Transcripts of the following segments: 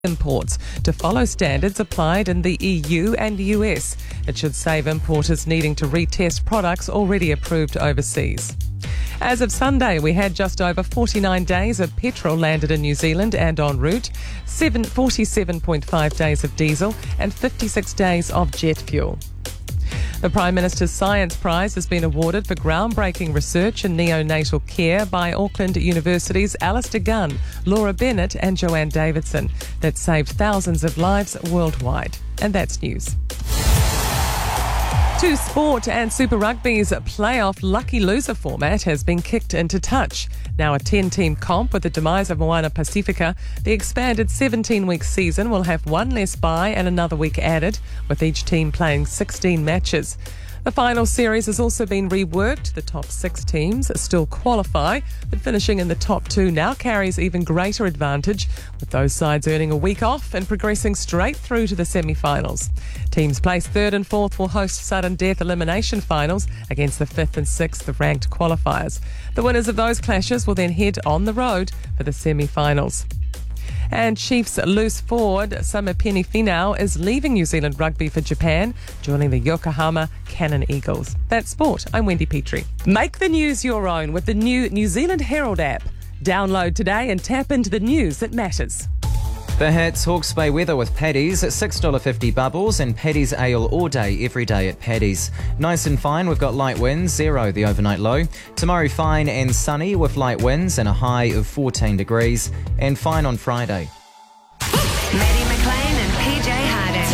imports to follow standards applied in the EU and US. It should save importers needing to retest products already approved overseas. As of Sunday, we had just over 49 days of petrol landed in New Zealand and en route, 47.5 days of diesel and 56 days of jet fuel. The Prime Minister's Science Prize has been awarded for groundbreaking research in neonatal care by Auckland University's Alistair Gunn, Laura Bennett and Joanne Davidson that saved thousands of lives worldwide. And that's news. To sport, and Super Rugby's playoff lucky loser format has been kicked into touch. Now a 10-team comp with the demise of Moana Pacifica, the expanded 17-week season will have one less bye and another week added, with each team playing 16 matches. The final series has also been reworked. The top 6 teams still qualify, but finishing in the top 2 now carries even greater advantage, with those sides earning a week off and progressing straight through to the semi-finals. Teams placed 3rd and 4th will host sudden death elimination finals against the 5th and 6th ranked qualifiers. The winners of those clashes will then head on the road for the semi-finals. And Chiefs loose forward Samipeni Finau is leaving New Zealand rugby for Japan, joining the Yokohama Cannon Eagles. That's sport. I'm Wendy Petrie. Make the news your own with the new New Zealand Herald app. Download today and tap into the news that matters. The Hits Hawke's Bay weather with Paddy's at $6.50 bubbles and Paddy's ale all day, every day at Paddy's. Nice and fine, we've got light winds, 0 the overnight low. Tomorrow fine and sunny with light winds and a high of 14 degrees. And fine on Friday. Maddie McLean and PJ Harding.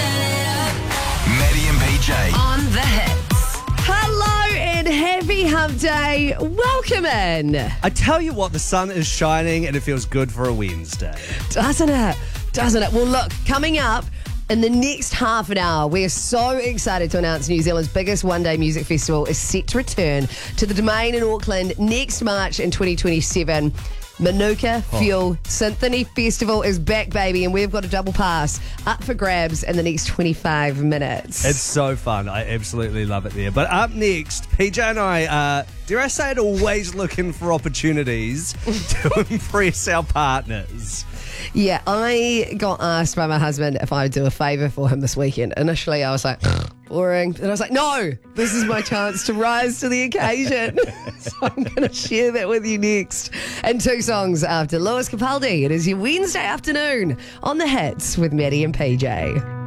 Maddie and PJ. On the Hits. Hello and happy hump day. Welcome in. I tell you what, the sun is shining and it feels good for a Wednesday. Doesn't it? Doesn't it? Well, look, coming up in the next half an hour, we're so excited to announce New Zealand's biggest one-day music festival is set to return to the Domain in Auckland next March in 2027. Manuka Fuel Symphony Festival is back, baby, and we've got a double pass up for grabs in the next 25 minutes. It's so fun. I absolutely love it there. But up next, PJ and I, dare I say it, always looking for opportunities to impress our partners. Yeah, I got asked by my husband if I would do a favour for him this weekend. Initially, I was like, boring. And I was like, no, this is my chance to rise to the occasion. So I'm going to share that with you next. And 2 songs after Lewis Capaldi. It is your Wednesday afternoon on The Hits with Maddie and PJ.